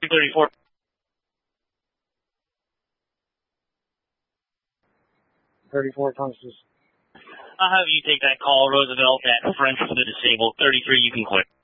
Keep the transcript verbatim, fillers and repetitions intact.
thirty-four. thirty-four, Tungsten. I'll have you take that call, Roosevelt, at French for the disabled. thirty-three, you can quit.